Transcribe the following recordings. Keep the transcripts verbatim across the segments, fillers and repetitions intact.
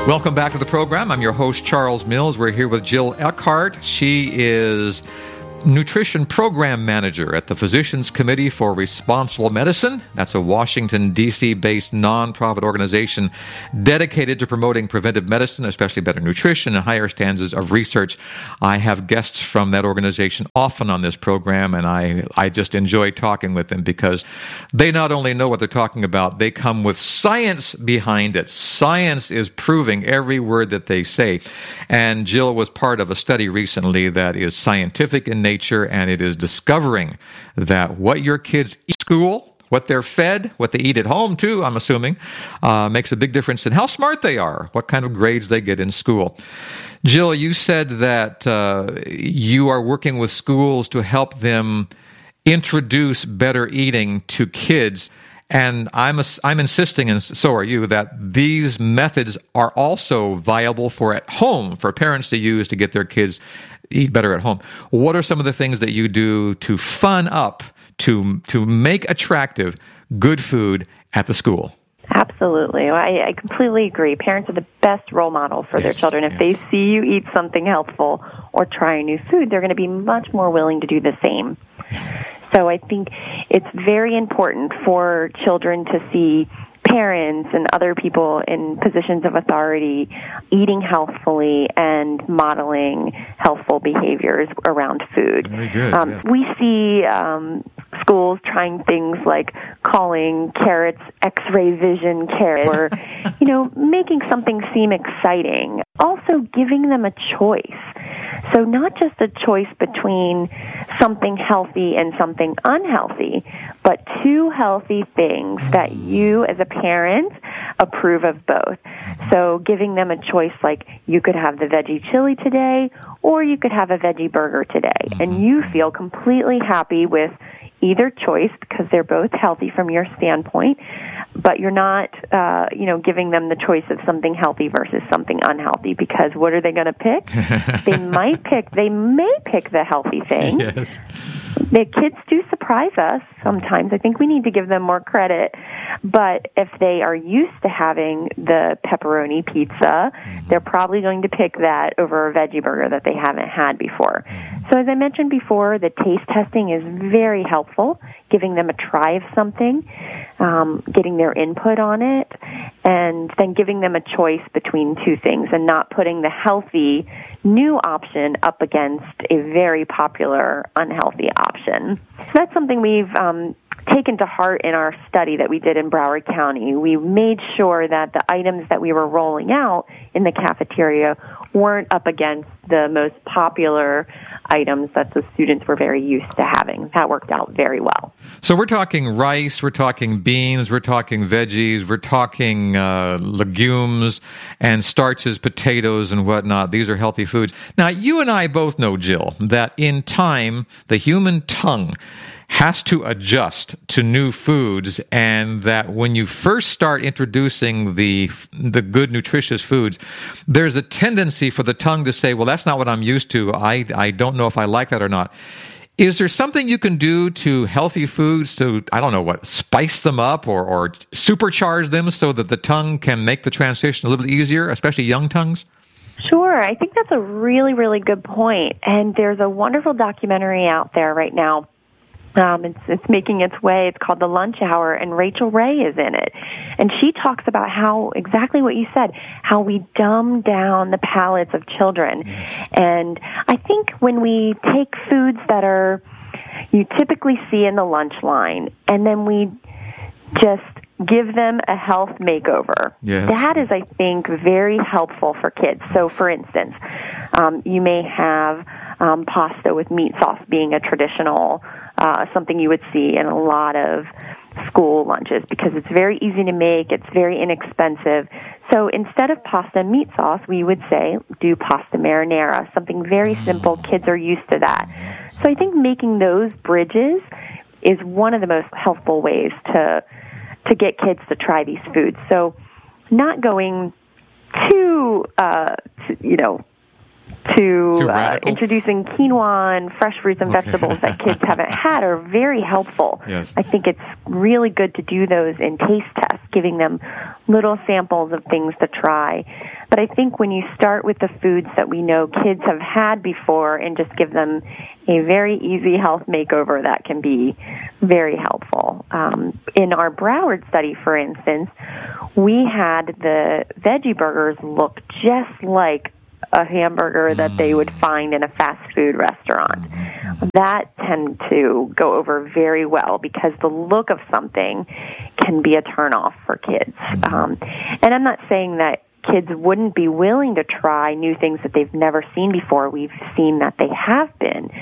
Welcome back to the program. I'm your host, Charles Mills. We're here with Jill Eckhart. She is Nutrition Program Manager at the Physicians Committee for Responsible Medicine. That's a Washington, D C-based nonprofit organization dedicated to promoting preventive medicine, especially better nutrition and higher standards of research. I have guests from that organization often on this program, and I, I just enjoy talking with them because they not only know what they're talking about, they come with science behind it. Science is proving every word that they say. And Jill was part of a study recently that is scientific in nature. Nature, and it is discovering that what your kids eat at school, what they're fed, what they eat at home too, I'm assuming, uh, makes a big difference in how smart they are, what kind of grades they get in school. Jill, you said that uh, you are working with schools to help them introduce better eating to kids. And I'm I'm insisting, and so are you, that these methods are also viable for at home, for parents to use to get their kids eat better at home. What are some of the things that you do to fun up, to to make attractive good food at the school? Absolutely. I, I completely agree. Parents are the best role models for yes, their children. If yes. they see you eat something healthful or try a new food, they're going to be much more willing to do the same. So I think it's very important for children to see parents and other people in positions of authority eating healthfully and modeling healthful behaviors around food. Very good. Um, yeah. We see um, schools trying things like calling carrots X-ray vision carrots or, you know, making something seem exciting. Also giving them a choice. So not just a choice between something healthy and something unhealthy, but two healthy things that you as a parent approve of both. So giving them a choice like you could have the veggie chili today or you could have a veggie burger today. And you feel completely happy with either choice because they're both healthy from your standpoint, but you're not, uh, you know, giving them the choice of something healthy versus something unhealthy because what are they going to pick? They might pick, they may pick the healthy thing. Yes. The kids do surprise us sometimes. I think we need to give them more credit. But if they are used to having the pepperoni pizza, mm-hmm. they're probably going to pick that over a veggie burger that they haven't had before. So as I mentioned before, the taste testing is very helpful, giving them a try of something, um, getting their input on it, and then giving them a choice between two things and not putting the healthy new option up against a very popular unhealthy option. So that's something we've um, taken to heart in our study that we did in Broward County. We made sure that the items that we were rolling out in the cafeteria weren't up against the most popular items that the students were very used to having. That worked out very well. So we're talking rice, we're talking beans, we're talking veggies, we're talking uh, legumes and starches, potatoes and whatnot. These are healthy foods. Now, you and I both know, Jill, that in time, the human tongue has to adjust to new foods, and that when you first start introducing the the good, nutritious foods, there's a tendency for the tongue to say, well, that's not what I'm used to. I, I don't know if I like that or not. Is there something you can do to healthy foods to, I don't know what, spice them up or, or supercharge them so that the tongue can make the transition a little bit easier, especially young tongues? Sure. I think that's a really, really good point. And there's a wonderful documentary out there right now. Um, it's, it's making its way. It's called The Lunch Hour, and Rachel Ray is in it. And she talks about how, exactly what you said, how we dumb down the palates of children. And I think when we take foods that are, you typically see in the lunch line, and then we just give them a health makeover. Yes. That is, I think, very helpful for kids. So, for instance, um, you may have um, pasta with meat sauce being a traditional Uh, something you would see in a lot of school lunches because it's very easy to make, it's very inexpensive. So instead of pasta and meat sauce, we would say do pasta marinara, something very simple. Kids are used to that. So I think making those bridges is one of the most helpful ways to to get kids to try these foods. So not going too, uh, to, you know, to uh, introducing quinoa and fresh fruits and okay. vegetables that kids haven't had are very helpful. Yes. I think it's really good to do those in taste tests, giving them little samples of things to try. But I think when you start with the foods that we know kids have had before and just give them a very easy health makeover, that can be very helpful. Um, in our Broward study, for instance, we had the veggie burgers look just like a hamburger that they would find in a fast food restaurant. That tend to go over very well because the look of something can be a turnoff for kids. Um, and I'm not saying that kids wouldn't be willing to try new things that they've never seen before. We've seen that they have been.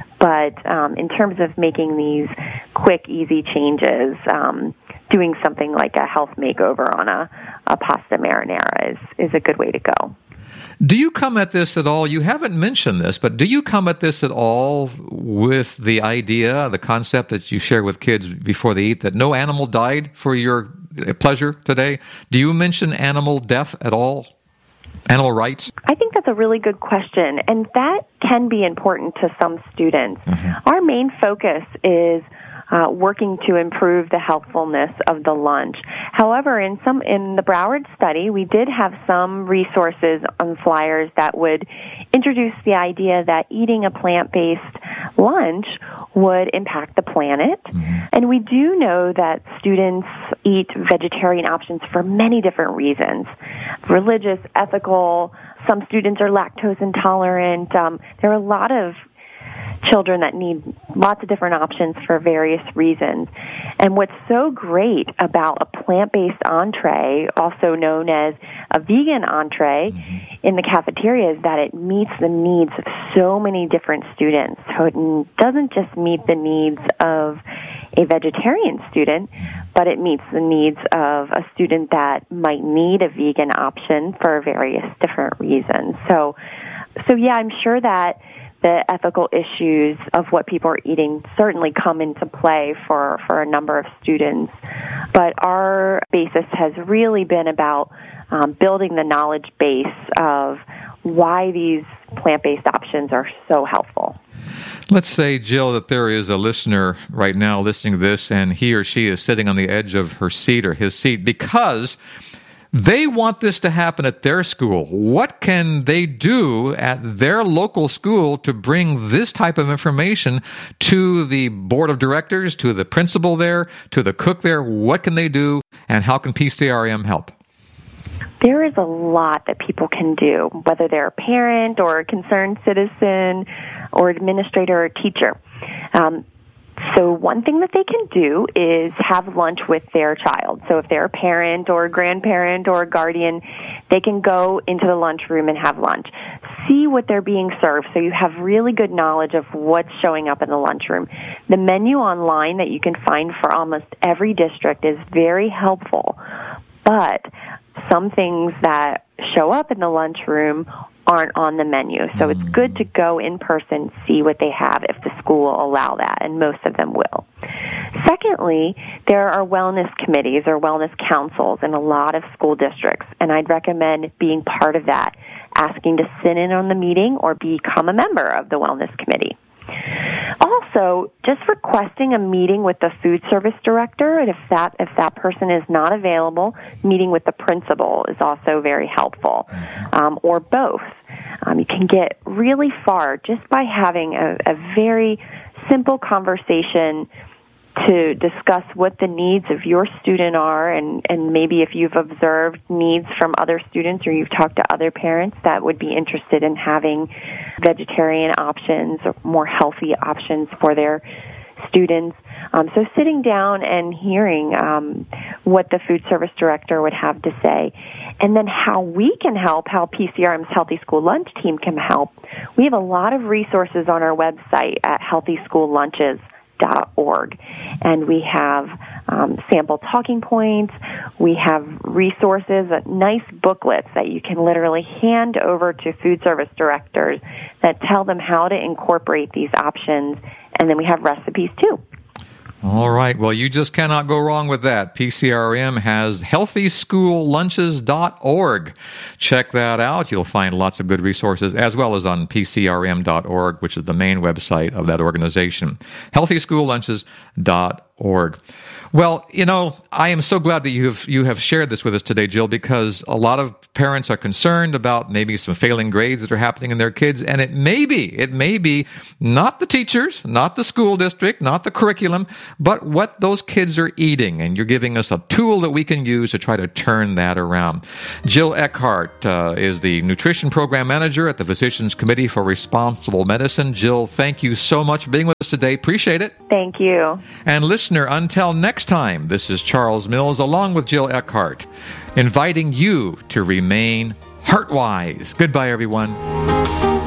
But um, in terms of making these quick, easy changes, um, doing something like a health makeover on a, a pasta marinara is, is a good way to go. Do you come at this at all? You haven't mentioned this, but do you come at this at all with the idea, the concept that you share with kids before they eat, that no animal died for your pleasure today? Do you mention animal death at all? Animal rights? I think that's a really good question, and that can be important to some students. Mm-hmm. Our main focus is Uh, working to improve the healthfulness of the lunch. However, in some in the Broward study, we did have some resources on flyers that would introduce the idea that eating a plant-based lunch would impact the planet. Mm-hmm. And we do know that students eat vegetarian options for many different reasons. Religious, ethical, some students are lactose intolerant. Um, there are a lot of children that need lots of different options for various reasons. And what's so great about a plant-based entree, also known as a vegan entree, mm-hmm. in the cafeteria is that it meets the needs of so many different students. So it doesn't just meet the needs of a vegetarian student, but it meets the needs of a student that might need a vegan option for various different reasons. So, so yeah, I'm sure that the ethical issues of what people are eating certainly come into play for, for a number of students. But our basis has really been about um, building the knowledge base of why these plant-based options are so helpful. Let's say, Jill, that there is a listener right now listening to this, and he or she is sitting on the edge of her seat or his seat because they want this to happen at their school. What can they do at their local school to bring this type of information to the board of directors, to the principal there, to the cook there? What can they do, and how can P C R M help? There is a lot that people can do, whether they're a parent or a concerned citizen or administrator or teacher. Um, So one thing that they can do is have lunch with their child. So if they're a parent or a grandparent or a guardian, they can go into the lunchroom and have lunch. See what they're being served so you have really good knowledge of what's showing up in the lunchroom. The menu online that you can find for almost every district is very helpful, but some things that show up in the lunchroom aren't on the menu. So it's good to go in person, see what they have if the school will allow that, and most of them will. Secondly, there are wellness committees or wellness councils in a lot of school districts, and I'd recommend being part of that, asking to sit in on the meeting or become a member of the wellness committee. Also, just requesting a meeting with the food service director, and if that if that person is not available, meeting with the principal is also very helpful, um, or both. Um, you can get really far just by having a, a very simple conversation to discuss what the needs of your student are, and, and maybe if you've observed needs from other students or you've talked to other parents that would be interested in having vegetarian options or more healthy options for their students. Um, so sitting down and hearing um, what the food service director would have to say, and then how we can help, how P C R M's Healthy School Lunch team can help. We have a lot of resources on our website at healthy school lunches dot org, and we have um, sample talking points, we have resources, uh, nice booklets that you can literally hand over to food service directors that tell them how to incorporate these options, and then we have recipes too. All right. Well, you just cannot go wrong with that. P C R M has healthy school lunches dot org. Check that out. You'll find lots of good resources, as well as on P C R M dot org, which is the main website of that organization. healthy school lunches dot org. Well, you know, I am so glad that you have you have shared this with us today, Jill, because a lot of parents are concerned about maybe some failing grades that are happening in their kids, and it may be, it may be not the teachers, not the school district, not the curriculum, but what those kids are eating, and you're giving us a tool that we can use to try to turn that around. Jill Eckhart uh, is the Nutrition Program Manager at the Physicians Committee for Responsible Medicine. Jill, thank you so much for being with us today. Appreciate it. Thank you. And listener, until next time, this is Charles Mills along with Jill Eckhart, inviting you to remain heart-wise. Goodbye, everyone.